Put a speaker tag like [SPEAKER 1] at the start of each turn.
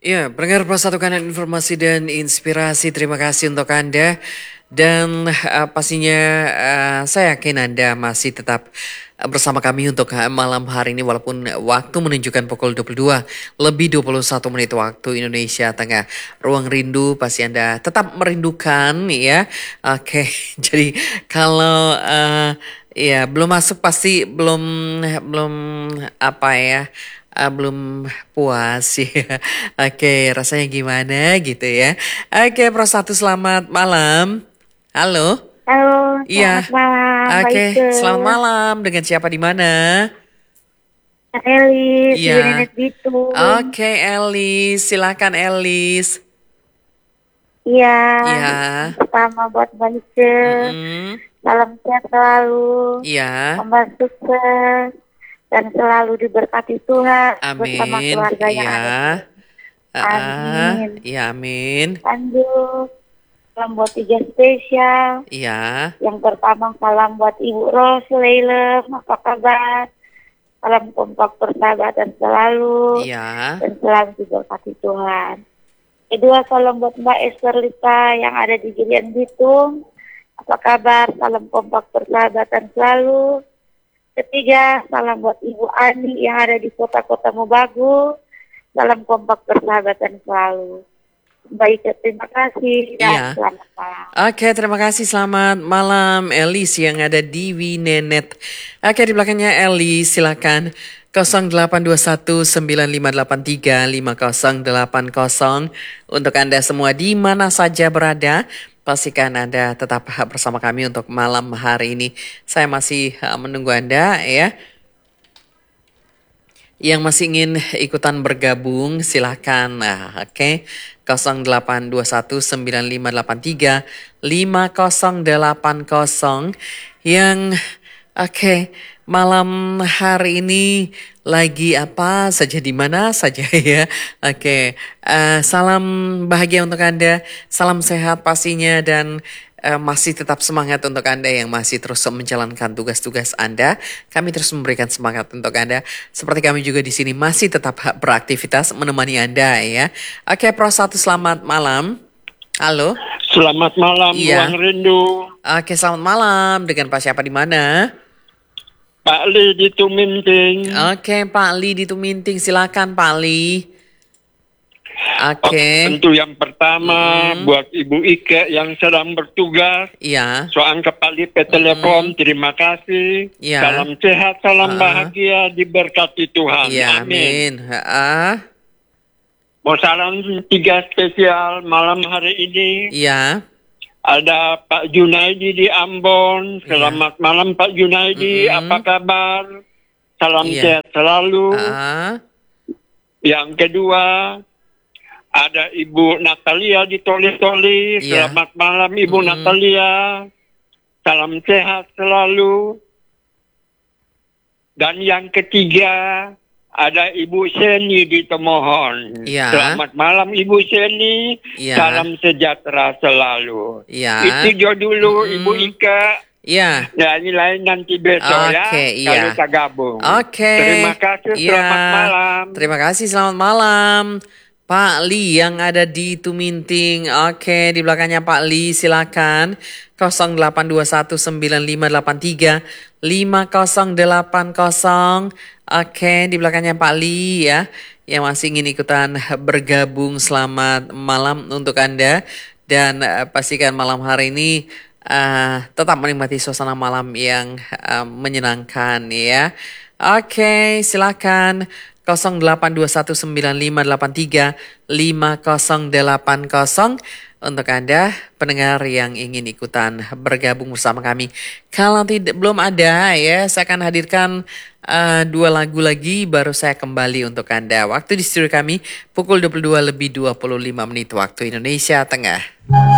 [SPEAKER 1] Ya, pendengar persatukan informasi dan inspirasi, terima kasih untuk Anda. Dan pastinya saya yakin Anda masih tetap bersama kami untuk malam hari ini walaupun waktu menunjukkan pukul 22 lebih 21 menit waktu Indonesia Tengah. Ruang rindu pasti Anda tetap merindukan ya. Oke, jadi kalau ya belum masuk pasti belum belum apa ya belum puas ya. Oke, rasanya gimana gitu ya. Oke, Pro Satu selamat malam. Halo.
[SPEAKER 2] Halo, selamat
[SPEAKER 1] Iya.
[SPEAKER 2] malam, Mbak
[SPEAKER 1] Oke,
[SPEAKER 2] Ike.
[SPEAKER 1] selamat malam. Dengan siapa di mana?
[SPEAKER 2] Kak Elis, di
[SPEAKER 1] Iya.
[SPEAKER 2] Nenek Bitung.
[SPEAKER 1] Oke, Elis. Silakan Elis.
[SPEAKER 2] Iya,
[SPEAKER 1] Iya.
[SPEAKER 2] pertama buat Mbak Ike.
[SPEAKER 1] Mm-mm.
[SPEAKER 2] Salam sehat selalu,
[SPEAKER 1] Iya.
[SPEAKER 2] tambah sukses, dan selalu diberkati Tuhan bersama
[SPEAKER 1] Amin.
[SPEAKER 2] keluarga yang
[SPEAKER 1] Iya.
[SPEAKER 2] ada di sini. Amin.
[SPEAKER 1] Iya, amin.
[SPEAKER 2] Lanjut, salam buat tiga spesial.
[SPEAKER 1] Iya.
[SPEAKER 2] Yang pertama salam buat Ibu Ros Leilem, apa kabar? Salam kompak persahabatan selalu.
[SPEAKER 1] Iya.
[SPEAKER 2] Dan selalu diberkati Tuhan. Kedua, salam buat Mbak Esther Lita yang ada di Gilian Bitung. Apa kabar? Salam kompak persahabatan selalu. Ketiga, salam buat Ibu Ani yang ada di kota-kota Mobagu. Salam kompak persahabatan selalu. Baik, terima kasih
[SPEAKER 1] Iya.
[SPEAKER 2] dan selamat malam.
[SPEAKER 1] Oke, terima kasih. Selamat malam, Elis yang ada di Winenet. Oke, di belakangnya Elis, silakan. 082195835080 untuk Anda semua di mana saja berada. Pastikan Anda tetap bersama kami untuk malam hari ini. Saya masih menunggu Anda ya. Yang masih ingin ikutan bergabung silakan. Nah, oke. 082195835080 yang oke, malam hari ini lagi apa saja di mana saja ya. Oke, salam bahagia untuk Anda, salam sehat pastinya dan masih tetap semangat untuk Anda yang masih terus menjalankan tugas-tugas Anda. Kami terus memberikan semangat untuk Anda. Seperti kami juga di sini masih tetap beraktivitas menemani Anda ya. Oke, Pro Satu selamat malam. Halo.
[SPEAKER 3] Selamat malam,
[SPEAKER 1] Iya.
[SPEAKER 3] Ruang Rindu.
[SPEAKER 1] Oke, selamat malam. Dengan Pak siapa di mana?
[SPEAKER 3] Pak Li di Tuminting.
[SPEAKER 1] Oke, Pak Li di Tuminting. Silakan Pak Li. Oke.
[SPEAKER 3] Tentu yang pertama buat Ibu Ike yang sedang bertugas.
[SPEAKER 1] Iya.
[SPEAKER 3] Soal kepali telepon, terima kasih.
[SPEAKER 1] Iya.
[SPEAKER 3] Salam sehat, salam bahagia, diberkati Tuhan.
[SPEAKER 1] Iya, amin.
[SPEAKER 3] Mau salam tiga spesial malam hari ini.
[SPEAKER 1] Iya.
[SPEAKER 3] Ada Pak Junaidi di Ambon. Selamat malam Pak Junaidi, apa kabar? Salam sehat selalu. Yang kedua, ada Ibu Natalia di Toli-Toli. Selamat malam Ibu Natalia. Salam sehat selalu. Dan yang ketiga, ada Ibu Seni di Tomohon. Selamat malam Ibu Seni. Salam sejahtera selalu. Itu jo dulu Ibu Ika.
[SPEAKER 1] Iya.
[SPEAKER 3] Nah, ini lain nanti besok ya. Kalau kita gabung. Terima kasih. Selamat malam.
[SPEAKER 1] Terima kasih. Selamat malam. Pak Li yang ada di Tuminting. Oke, di belakangnya Pak Li silakan. 082195835080. Oke, di belakangnya Pak Li ya. Yang masih ingin ikutan bergabung, selamat malam untuk Anda. Dan pastikan malam hari ini tetap menikmati suasana malam yang menyenangkan ya. Oke, silakan 082195835080 untuk Anda pendengar yang ingin ikutan bergabung bersama kami. Kalau belum ada ya, saya akan hadirkan 2 lagu lagi baru saya kembali untuk Anda. Waktu di studio kami pukul 22 lebih 25 menit waktu Indonesia Tengah.